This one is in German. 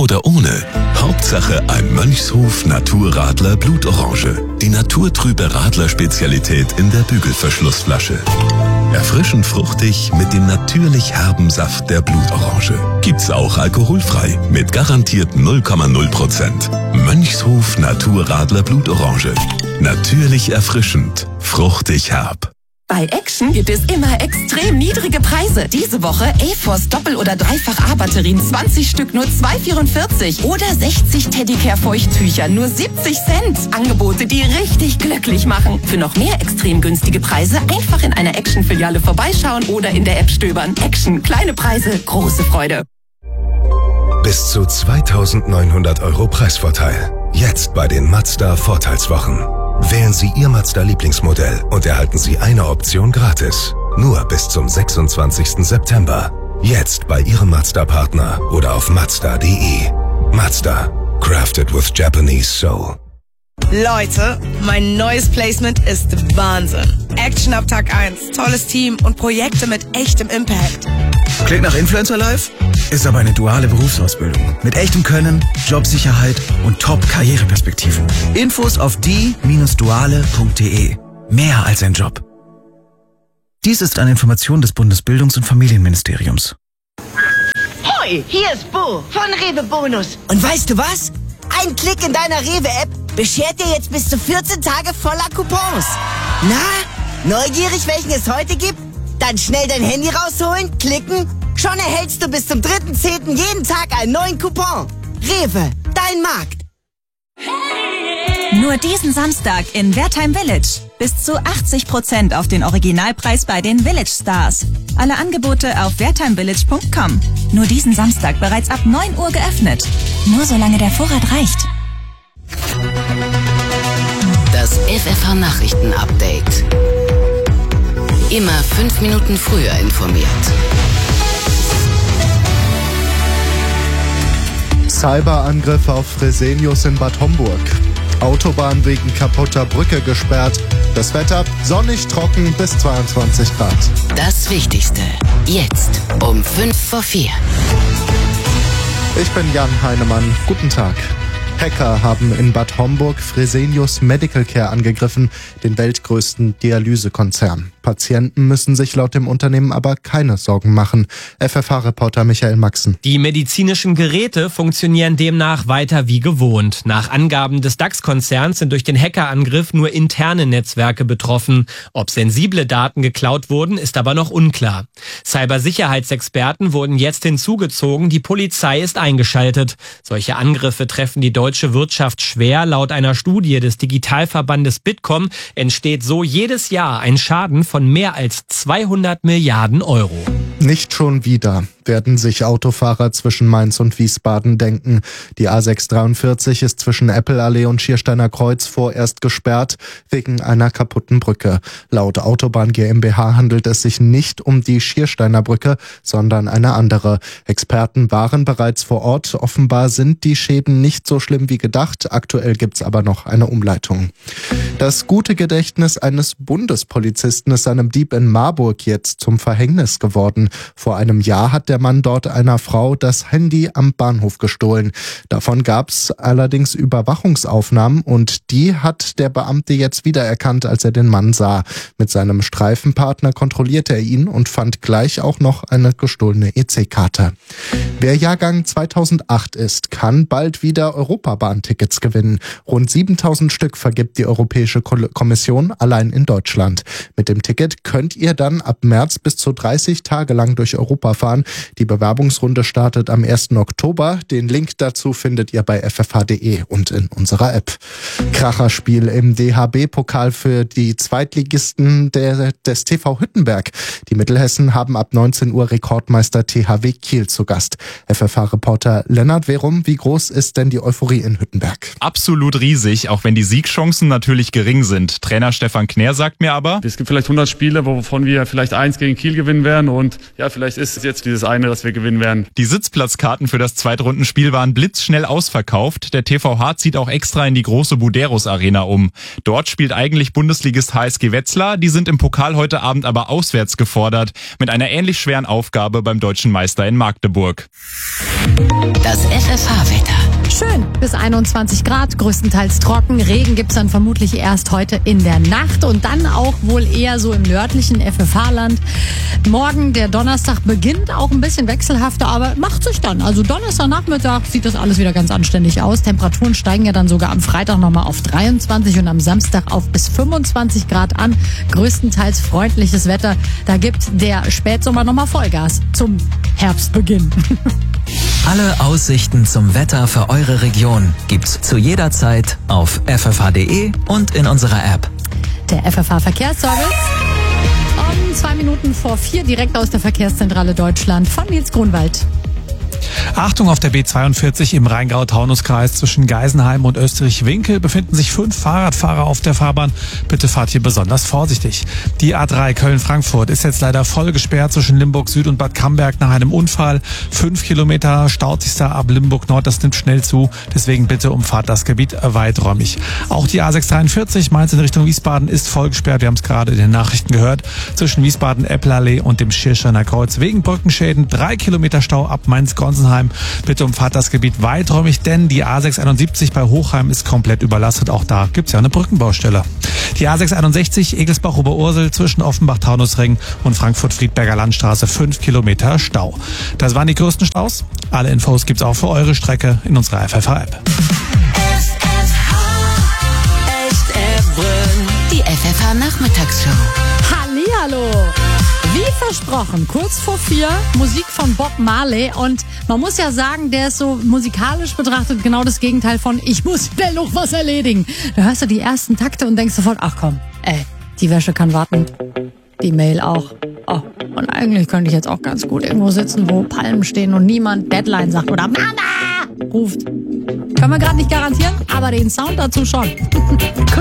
oder ohne. Hauptsache ein Mönchshof Naturradler Blutorange. Die naturtrübe Radler-Spezialität in der Bügelverschlussflasche. Erfrischend fruchtig mit dem natürlich herben Saft der Blutorange. Gibt's auch alkoholfrei mit garantiert 0,0%. Mönchshof Naturradler Blutorange. Natürlich erfrischend, fruchtig herb. Bei Action gibt es immer extrem niedrige Preise. Diese Woche A-Force Doppel- oder Dreifach-A-Batterien 20 Stück nur 2,44 oder 60 Teddicare-Feuchttücher nur 70 Cent. Angebote, die richtig glücklich machen. Für noch mehr extrem günstige Preise einfach in einer Action-Filiale vorbeischauen oder in der App stöbern. Action, kleine Preise, große Freude. Bis zu 2.900 € Preisvorteil. Jetzt bei den Mazda Vorteilswochen. Wählen Sie Ihr Mazda-Lieblingsmodell und erhalten Sie eine Option gratis. Nur bis zum 26. September. Jetzt bei Ihrem Mazda-Partner oder auf Mazda.de. Mazda. Crafted with Japanese Soul. Leute, mein neues Placement ist Wahnsinn. Action ab Tag 1, tolles Team und Projekte mit echtem Impact. Klingt nach Influencer Life? Ist aber eine duale Berufsausbildung. Mit echtem Können, Jobsicherheit und Top-Karriereperspektiven. Infos auf die-duale.de. Mehr als ein Job. Dies ist eine Information des Bundesbildungs- und Familienministeriums. Hoi, hier ist Bo von Rewe Bonus. Und weißt du was? Ein Klick in deiner Rewe-App beschert dir jetzt bis zu 14 Tage voller Coupons. Na, neugierig, welchen es heute gibt? Dann schnell dein Handy rausholen, klicken. Schon erhältst du bis zum 3.10. jeden Tag einen neuen Coupon. Rewe, dein Markt. Nur diesen Samstag in Wertheim Village. Bis zu 80% auf den Originalpreis bei den Village Stars. Alle Angebote auf wertheimvillage.com. Nur diesen Samstag bereits ab 9 Uhr geöffnet. Nur solange der Vorrat reicht. Das FFH-Nachrichten-Update. Immer 5 Minuten früher informiert. Cyberangriff auf Fresenius in Bad Homburg. Autobahn wegen kaputter Brücke gesperrt. Das Wetter sonnig, trocken bis 22 Grad. Das Wichtigste jetzt um 3:55. Ich bin Jan Heinemann. Guten Tag. Hacker haben in Bad Homburg Fresenius Medical Care angegriffen, den weltgrößten Dialysekonzern. Patienten müssen sich laut dem Unternehmen aber keine Sorgen machen. FFH-Reporter Michael Maxen. Die medizinischen Geräte funktionieren demnach weiter wie gewohnt. Nach Angaben des DAX-Konzerns sind durch den Hackerangriff nur interne Netzwerke betroffen. Ob sensible Daten geklaut wurden, ist aber noch unklar. Cybersicherheitsexperten wurden jetzt hinzugezogen. Die Polizei ist eingeschaltet. Solche Angriffe treffen die deutsche Wirtschaft schwer. Laut einer Studie des Digitalverbandes Bitkom entsteht so jedes Jahr ein Schaden von mehr als 200 Milliarden €. Nicht schon wieder, werden sich Autofahrer zwischen Mainz und Wiesbaden denken. Die A643 ist zwischen Eppelallee und Schiersteiner Kreuz vorerst gesperrt wegen einer kaputten Brücke. Laut Autobahn GmbH handelt es sich nicht um die Schiersteiner Brücke, sondern eine andere. Experten waren bereits vor Ort. Offenbar sind die Schäden nicht so schlimm wie gedacht. Aktuell gibt's aber noch eine Umleitung. Das gute Gedächtnis eines Bundespolizisten ist einem Dieb in Marburg jetzt zum Verhängnis geworden. Vor einem Jahr hat der Mann dort einer Frau das Handy am Bahnhof gestohlen. Davon gab's allerdings Überwachungsaufnahmen und die hat der Beamte jetzt wiedererkannt, als er den Mann sah. Mit seinem Streifenpartner kontrollierte er ihn und fand gleich auch noch eine gestohlene EC-Karte. Wer Jahrgang 2008 ist, kann bald wieder Europabahn-Tickets gewinnen. Rund 7.000 Stück vergibt die Europäische Kommission allein in Deutschland. Mit dem Ticket könnt ihr dann ab März bis zu 30 Tage lang durch Europa fahren. Die Bewerbungsrunde startet am 1. Oktober. Den Link dazu findet ihr bei ffh.de und in unserer App. Kracherspiel im DHB-Pokal für die Zweitligisten des TV Hüttenberg. Die Mittelhessen haben ab 19 Uhr Rekordmeister THW Kiel zu Gast. FFH-Reporter Lennart Werum, wie groß ist denn die Euphorie in Hüttenberg? Absolut riesig, auch wenn die Siegchancen natürlich gering sind. Trainer Stefan Knär sagt mir aber, es gibt vielleicht 100 Spiele, wovon wir vielleicht 1 gegen Kiel gewinnen werden und ja, vielleicht ist jetzt dieses alleine, dass wir gewinnen werden. Die Sitzplatzkarten für das Zweitrundenspiel waren blitzschnell ausverkauft. Der TVH zieht auch extra in die große Buderus Arena um. Dort spielt eigentlich Bundesligist HSG Wetzlar. Die sind im Pokal heute Abend aber auswärts gefordert. Mit einer ähnlich schweren Aufgabe beim deutschen Meister in Magdeburg. Das FFH-Wetter. Schön, bis 21 Grad, größtenteils trocken. Regen gibt's dann vermutlich erst heute in der Nacht und dann auch wohl eher so im nördlichen FFH-Land. Morgen, der Donnerstag, beginnt auch ein bisschen wechselhafter, aber macht sich dann. Also Donnerstagnachmittag sieht das alles wieder ganz anständig aus. Temperaturen steigen ja dann sogar am Freitag nochmal auf 23 und am Samstag auf bis 25 Grad an. Größtenteils freundliches Wetter. Da gibt der Spätsommer nochmal Vollgas zum Herbstbeginn. Alle Aussichten zum Wetter für eure Region gibt's zu jeder Zeit auf ffh.de und in unserer App. Der FFH Verkehrsservice um 2 Minuten vor 4 direkt aus der Verkehrszentrale Deutschland von Nils Grunwald. Achtung, auf der B42 im Rheingau-Taunus-Kreis zwischen Geisenheim und Österreich-Winkel befinden sich 5 Fahrradfahrer auf der Fahrbahn. Bitte fahrt hier besonders vorsichtig. Die A3 Köln-Frankfurt ist jetzt leider voll gesperrt zwischen Limburg Süd und Bad Camberg nach einem Unfall. 5 Kilometer staut sich da ab Limburg Nord, das nimmt schnell zu. Deswegen bitte umfahrt das Gebiet weiträumig. Auch die A643 Mainz in Richtung Wiesbaden ist voll gesperrt. Wir haben es gerade in den Nachrichten gehört. Zwischen Wiesbaden-Eppelallee und dem Schirsteiner Kreuz wegen Brückenschäden 3 Kilometer Stau ab Mainz-Gonsenheim. Bitte umfahrt das Gebiet weiträumig, denn die A671 bei Hochheim ist komplett überlastet. Auch da gibt's ja eine Brückenbaustelle. Die A661 Egelsbach-Oberursel zwischen Offenbach-Taunusring und Frankfurt-Friedberger Landstraße 5 Kilometer Stau. Das waren die größten Staus. Alle Infos gibt's auch für eure Strecke in unserer FFH-App. Die FFH-Nachmittagsshow. Hallihallo! Wie versprochen, kurz vor 4, Musik von Bob Marley. Und man muss ja sagen, der ist so musikalisch betrachtet genau das Gegenteil von ich muss schnell noch was erledigen. Da hörst du die ersten Takte und denkst sofort, ach komm, die Wäsche kann warten, die Mail auch. Oh, und eigentlich könnte ich jetzt auch ganz gut irgendwo sitzen, wo Palmen stehen und niemand Deadline sagt oder Mama ruft. Können wir gerade nicht garantieren, aber den Sound dazu schon.